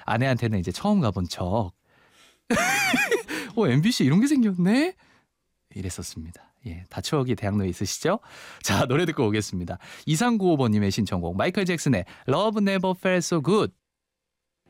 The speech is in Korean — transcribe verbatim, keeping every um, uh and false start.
아내한테는 이제 처음 가본 척. 어, 엠비씨 이런 게 생겼네? 이랬었습니다. 예, 다 추억이 대학로에 있으시죠? 자, 노래 듣고 오겠습니다. 이삼구오 번님의 신청곡 마이클 잭슨의 Love Never Felt So Good.